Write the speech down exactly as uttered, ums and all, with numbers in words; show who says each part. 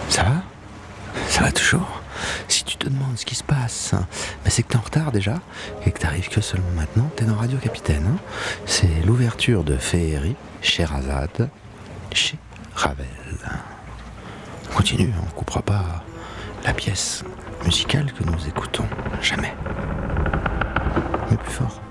Speaker 1: Ça va ? Ça va toujours. Si tu te demandes ce qui se passe, ben c'est que t'es en retard déjà, et que t'arrives que seulement maintenant, t'es dans Radio Capitaine. Hein. C'est l'ouverture de Féerie, Scheherazade, chez Ravel. On continue, on coupera pas la pièce musicale que nous écoutons. Jamais. Mais plus fort.